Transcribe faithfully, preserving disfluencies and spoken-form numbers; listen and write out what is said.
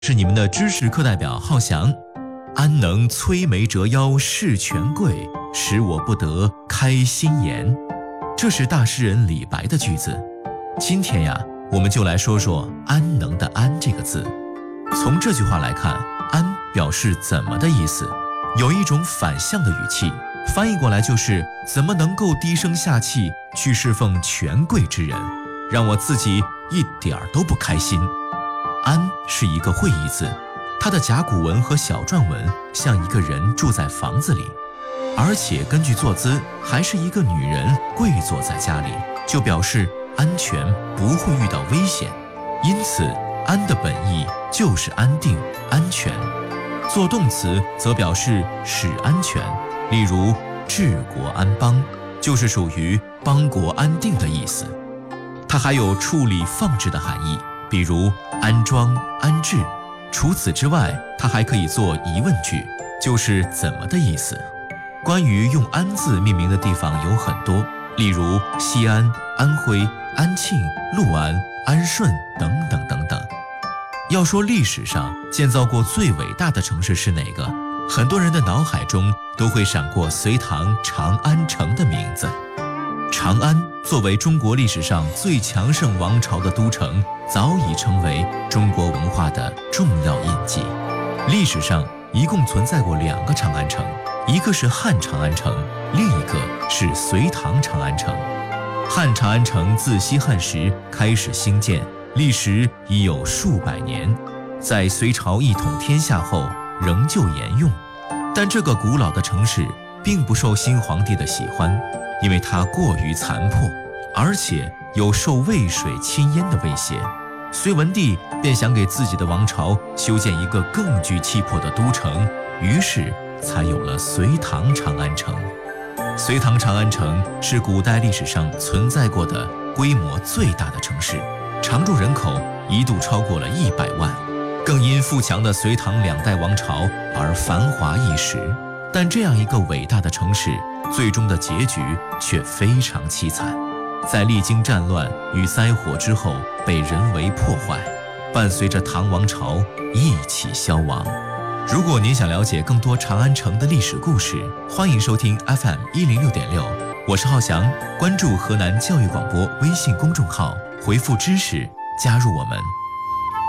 是你们的知识课代表浩翔。安能摧眉折腰事权贵，使我不得开心颜。这是大诗人李白的句子。今天呀，我们就来说说安能的安这个字。从这句话来看，安表示怎么的意思，有一种反向的语气，翻译过来就是怎么能够低声下气去侍奉权贵之人，让我自己一点儿都不开心。安是一个会意字，它的甲骨文和小篆文像一个人住在房子里，而且根据坐姿还是一个女人跪坐在家里，就表示安全，不会遇到危险。因此安的本意就是安定安全，做动词则表示使安全，例如治国安邦，就是属于邦国安定的意思。它还有处理放置的含义，比如安装安置。除此之外，它还可以做疑问句，就是怎么的意思。关于用安字命名的地方有很多，例如西安、安徽、安庆、六安、安顺等等等等。要说历史上建造过最伟大的城市是哪个，很多人的脑海中都会闪过隋唐长安城的名字。长安作为中国历史上最强盛王朝的都城，早已成为中国文化的重要印记。历史上一共存在过两个长安城，一个是汉长安城，另一个是隋唐长安城。汉长安城自西汉时开始兴建，历时已有数百年，在隋朝一统天下后仍旧沿用。但这个古老的城市并不受新皇帝的喜欢，因为它过于残破，而且有受渭水侵淹的威胁。隋文帝便想给自己的王朝修建一个更具气魄的都城，于是才有了隋唐长安城。隋唐长安城是古代历史上存在过的规模最大的城市，常住人口一度超过了一百万，更因富强的隋唐两代王朝而繁华一时。但这样一个伟大的城市，最终的结局却非常凄惨，在历经战乱与灾祸之后被人为破坏，伴随着唐王朝一起消亡。如果您想了解更多长安城的历史故事，欢迎收听 F M 一零六点六，我是浩翔。关注河南教育广播微信公众号，回复知识加入我们。